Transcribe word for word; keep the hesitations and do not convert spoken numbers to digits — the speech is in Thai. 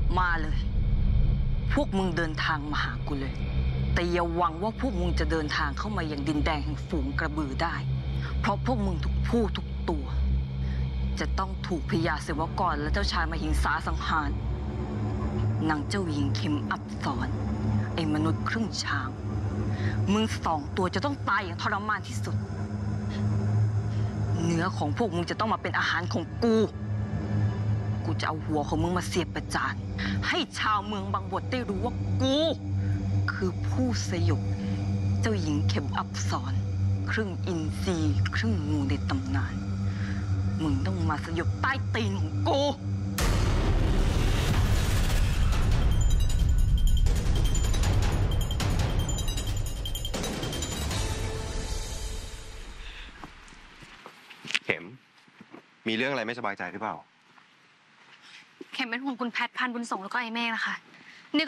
มาเลยพวกมึงเดินทางมาหากูเลยแต่อย่าหวังว่าพวกมึงจะเดินทางเข้ามาอย่างดินแดงแห่งฝูงกระบือได้เพราะพวกมึงทุกผู้ทุกตัวจะต้องถูกพญาศิวกรและเจ้าชายมหิงสาสังหารนางเจ้าหญิงเข็มอับสรไอ้มนุษย์ครึ่งช้างมึงสองตัวจะต้องตายอย่างทรมานที่สุดเนื้อของพวกมึงจะต้องมาเป็นอาหารของกูกูจะเอาหัวของมึงมาเสียบประจานให้ชาวเมืองบางบทได้รู้ว่ากูคือผู้สยบเจ้าหญิงเข็มอับสรครึ่งอินทรีครึ่งงูในตำนานมึงต้องมาสยบใต้ตีนของกูเข็มมีเรื่องอะไรไม่สบายใจหรือเปล่าเข็มเป็นห่วงคุณแพทย์พันบุญส่งแล้วก็ไอ้เมฆนะคะ